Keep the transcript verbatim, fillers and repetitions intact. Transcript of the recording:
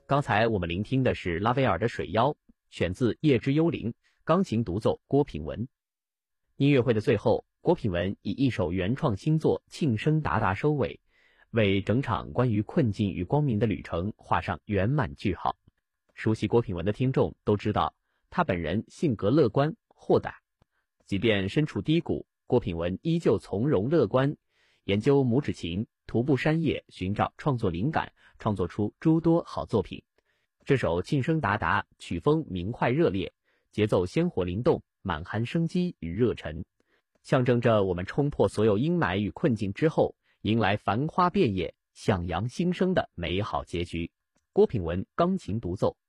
刚才我们聆听的是拉威尔的《水妖》，选自《夜之幽灵》，钢琴独奏郭品文。音乐会的最后，郭品文以一首原创新作《庆生达达》收尾，为整场关于困境与光明的旅程画上圆满句号。熟悉郭品文的听众都知道，他本人性格乐观豁达，即便身处低谷，郭品文依旧从容乐观，研究拇指琴，徒步山野，寻找创作灵感，创作出诸多好作品。这首《庆生达达》曲风明快热烈，节奏鲜活灵动，满含生机与热忱，象征着我们冲破所有阴霾与困境之后，迎来繁花遍野、向阳新生的美好结局。郭品文钢琴独奏。